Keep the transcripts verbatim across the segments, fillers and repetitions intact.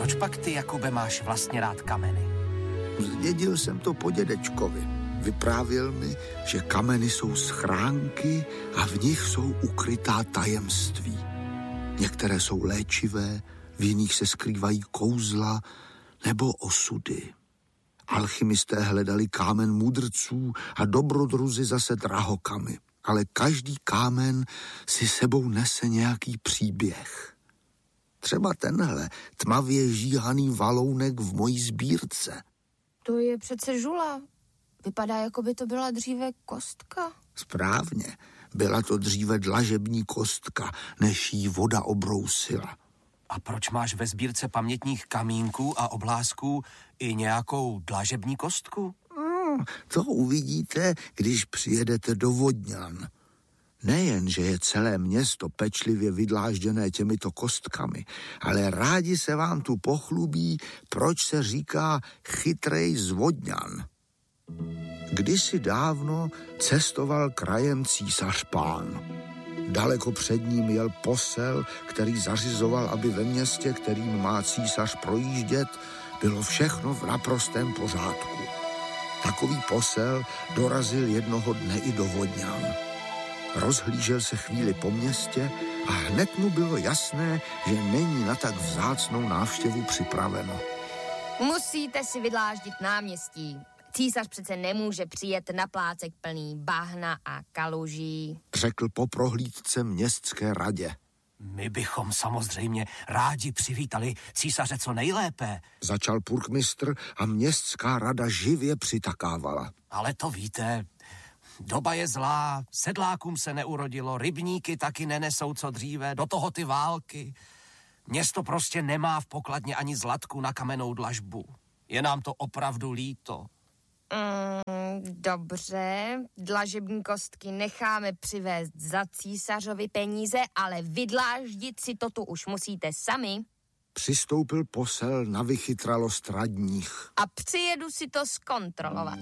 proč pak ty, Jakube, máš vlastně rád kameny? Zdědil jsem to po dědečkovi. Vyprávěl mi, že kameny jsou schránky a v nich jsou ukrytá tajemství. Některé jsou léčivé, v jiných se skrývají kouzla nebo osudy. Alchymisté hledali kámen mudrců a dobrodruzi zase drahokamy. Ale každý kámen si sebou nese nějaký příběh. Třeba tenhle tmavě žíhaný valounek v mojí sbírce. To je přece žula. Vypadá, jako by to byla dříve kostka. Správně. Byla to dříve dlažební kostka, než jí voda obrousila. A proč máš ve sbírce pamětních kamínků a oblázků i nějakou dlažební kostku? Hmm, to uvidíte, když přijedete do Vodňan. Nejen, že je celé město pečlivě vydlážděné těmito kostkami, ale rádi se vám tu pochlubí, proč se říká chytrej z Vodňan. Kdysi dávno cestoval krajem císař Pán. Daleko před ním jel posel, který zařizoval, aby ve městě, kterým má císař projíždět, bylo všechno v naprostém pořádku. Takový posel dorazil jednoho dne i do Vodňan. Rozhlížel se chvíli po městě a hned mu bylo jasné, že není na tak vzácnou návštěvu připraveno. Musíte si vydláždit náměstí. Císař přece nemůže přijet na plácek plný bahna a kaluží, řekl po prohlídce městské radě. My bychom samozřejmě rádi přivítali císaře co nejlépe. Začal purkmistr a městská rada živě přitakávala. Ale to víte, doba je zlá, sedlákům se neurodilo, rybníky taky nenesou co dříve, do toho ty války. Město prostě nemá v pokladně ani zlatku na kamennou dlažbu. Je nám to opravdu líto. Mm, dobře, dlažební kostky necháme přivést za císařovi peníze, ale vydláždit si to tu už musíte sami. Přistoupil posel na vychytralost radních. A přijedu si to zkontrolovat.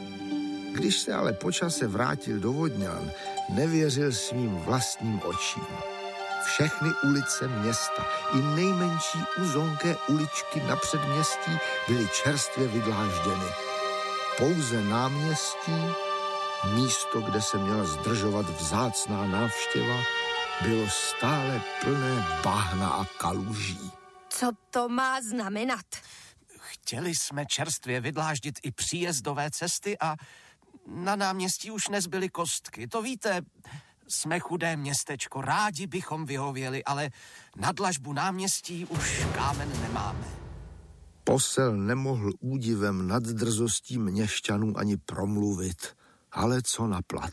Když se ale po čase vrátil do Vodňan, nevěřil svým vlastním očím. Všechny ulice města, i nejmenší uzonké uličky na předměstí byly čerstvě vydlážděny. Pouze náměstí, místo, kde se měla zdržovat vzácná návštěva, bylo stále plné bahna a kaluží. Co to má znamenat? Chtěli jsme čerstvě vydláždit i příjezdové cesty a na náměstí už nezbyly kostky. To víte, jsme chudé městečko, rádi bychom vyhověli, ale na dlažbu náměstí už kámen nemáme. Posel nemohl údivem nad drzostí měšťanů ani promluvit, ale co na plat.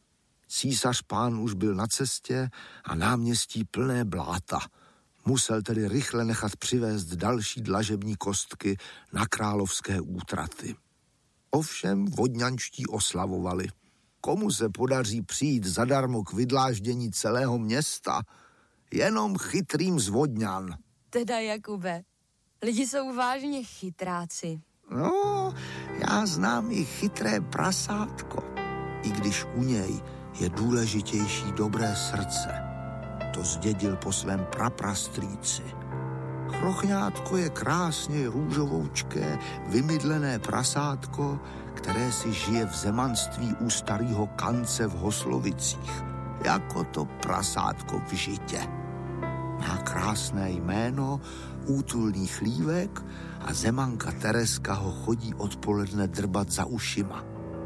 Císař Pán už byl na cestě a náměstí plné bláta. Musel tedy rychle nechat přivést další dlažební kostky na královské útraty. Ovšem vodňanští oslavovali. Komu se podaří přijít zadarmo k vydláždění celého města? Jenom chytrým z Vodňan. Teda, Jakube, lidi jsou vážně chytráci. No, já znám i chytré prasátko, i když u něj je důležitější dobré srdce. To zdědil po svém praprastrýci. Chrochňátko je krásně růžovoučké, vymydlené prasátko, které si žije v zemanství u starého kance v Hoslovicích, jako to prasátko v žitě. Má krásné jméno, útulný chlívek a zemanka Tereska ho chodí odpoledne drbat za ušima.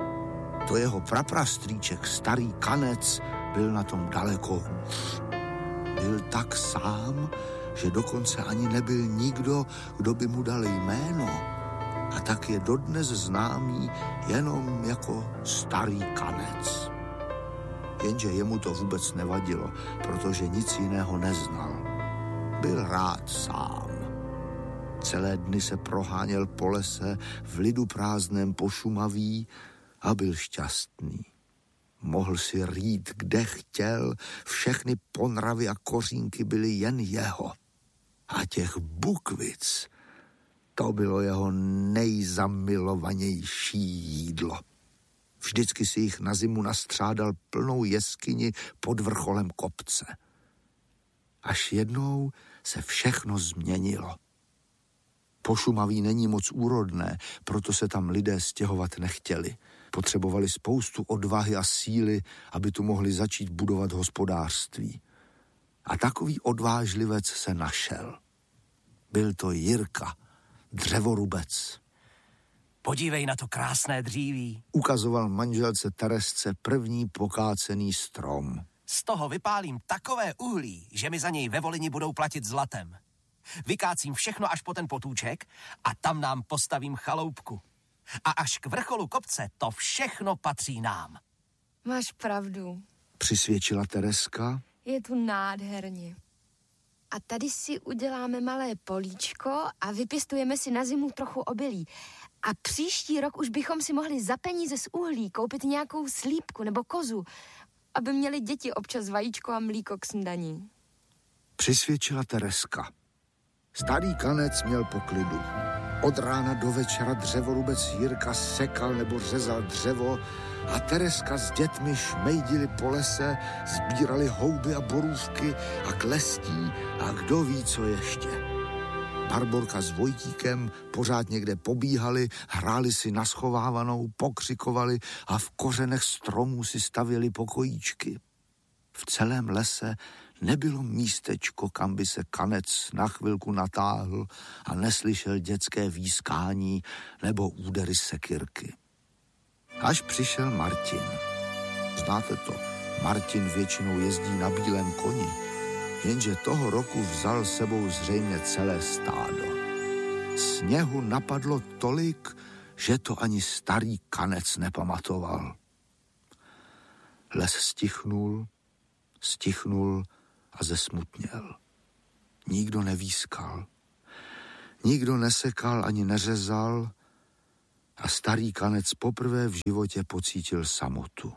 To jeho praprastrýček, starý kanec, byl na tom daleko hůř. Byl tak sám, že dokonce ani nebyl nikdo, kdo by mu dal jméno. A tak je dodnes známý jenom jako starý kanec. Jenže jemu to vůbec nevadilo, protože nic jiného neznal. Byl rád sám. Celé dny se proháněl po lese v lidu prázdném pošumaví a byl šťastný. Mohl si rýt, kde chtěl, všechny ponravy a kořínky byly jen jeho. A těch bukvic, to bylo jeho nejzamilovanější jídlo. Vždycky si jich na zimu nastřádal plnou jeskyni pod vrcholem kopce. Až jednou se všechno změnilo. Pošumaví není moc úrodné, proto se tam lidé stěhovat nechtěli. Potřebovali spoustu odvahy a síly, aby tu mohli začít budovat hospodářství. A takový odvážlivec se našel. Byl to Jirka, dřevorubec. Podívej na to krásné dříví. Ukazoval manželce Teresce první pokácený strom. Z toho vypálím takové uhlí, že mi za něj ve Volyni budou platit zlatem. Vykácím všechno až po ten potůček a tam nám postavím chaloupku. A až k vrcholu kopce to všechno patří nám. Máš pravdu. Přisvědčila Tereska. Je tu nádherně. A tady si uděláme malé políčko a vypěstujeme si na zimu trochu obilí. A příští rok už bychom si mohli za peníze z uhlí koupit nějakou slípku nebo kozu, aby měli děti občas vajíčko a mlíko k snídani. Přisvědčila Tereska. Starý Kanec měl poklidu. Od rána do večera dřevorubec Jirka sekal nebo řezal dřevo a Tereska s dětmi šmejdili po lese, sbírali houby a borůvky a klestí a kdo ví, co ještě. Barborka s Vojtíkem pořád někde pobíhali, hráli si na schovávanou, pokřikovali a v kořenech stromů si stavěli pokojíčky. V celém lese nebylo místečko, kam by se Kanec na chvilku natáhl a neslyšel dětské výskání nebo údery sekyrky. Až přišel Martin. Znáte to, Martin většinou jezdí na bílém koni, jenže toho roku vzal sebou zřejmě celé stádo. Sněhu napadlo tolik, že to ani starý Kanec nepamatoval. Les stichnul, stichnul a zesmutněl. Nikdo nevýskal, nikdo nesekal ani neřezal a starý Kanec poprvé v životě pocítil samotu.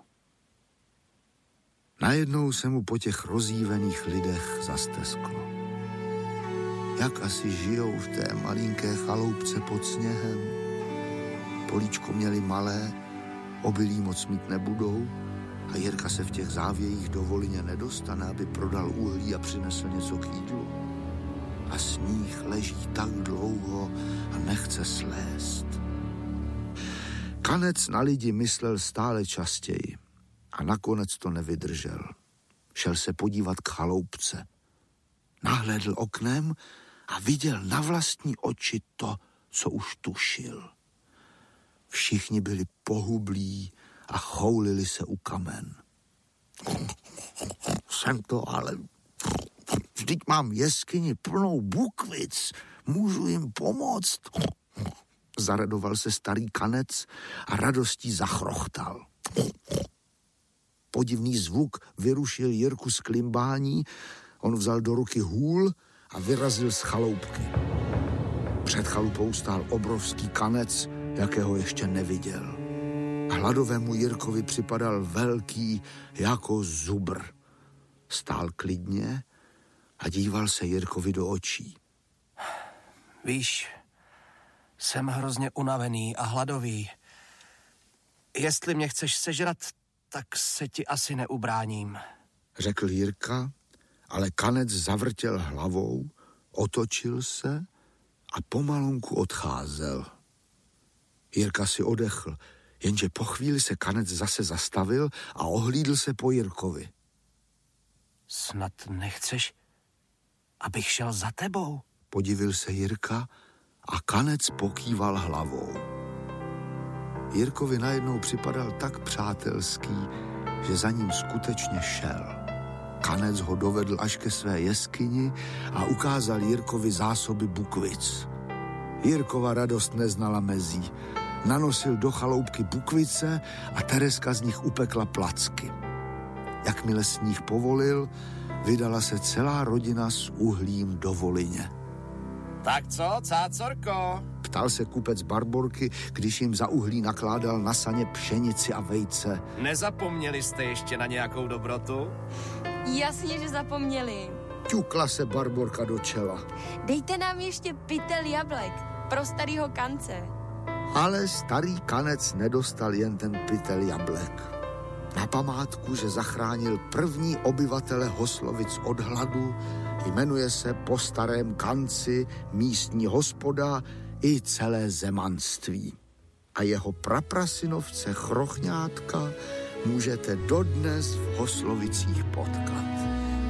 Najednou se mu po těch rozjívených lidech zastesklo. Jak asi žijou v té malinké chaloupce pod sněhem? Políčko měli malé, obilí moc mít nebudou a Jirka se v těch závějích do Volyně nedostane, aby prodal uhlí a přinesl něco k jídlu. A sníh leží tak dlouho a nechce slézt. Kanec na lidi myslel stále častěji a nakonec to nevydržel. Šel se podívat k chaloupce. Nahlédl oknem a viděl na vlastní oči to, co už tušil. Všichni byli pohublí a choulili se u kamen. Jsem to ale... Vždyť mám jeskyni plnou bukvic. Můžu jim pomoct? Zaradoval se starý Kanec a radostí zachrochtal. Podivný zvuk vyrušil Jirku z klimbání, on vzal do ruky hůl a vyrazil z chaloupky. Před chalupou stál obrovský Kanec, jakého ještě neviděl. Hladovému Jirkovi připadal velký jako zubr. Stál klidně a díval se Jirkovi do očí. Víš, jsem hrozně unavený a hladový. Jestli mě chceš sežrat, tak se ti asi neubráním, řekl Jirka, ale Kanec zavrtěl hlavou, otočil se a pomalunku odcházel. Jirka si odechl, jenže po chvíli se Kanec zase zastavil a ohlídl se po Jirkovi. Snad nechceš, abych šel za tebou? Podivil se Jirka a Kanec pokýval hlavou. Jirkovi najednou připadal tak přátelský, že za ním skutečně šel. Kanec ho dovedl až ke své jeskyni a ukázal Jirkovi zásoby bukvic. Jirkova radost neznala mezí. Nanosil do chaloupky bukvice a Tereska z nich upekla placky. Jakmile sníh povolil, vydala se celá rodina s uhlím do Volyně. Tak co, cácorko? Ptal se kupec Barborky, když jim za uhlí nakládal na saně pšenici a vejce. Nezapomněli jste ještě na nějakou dobrotu? Jasně, že zapomněli. Ťukla se Barborka do čela. Dejte nám ještě pytel jablek pro starýho Kance. Ale starý Kanec nedostal jen ten pytel jablek. Na památku, že zachránil první obyvatele Hoslovic od hladu, jmenuje se po starém Kanci místní hospoda i celé zemanství. A jeho praprasinovce Chrochňátka můžete dodnes v Hoslovicích potkat.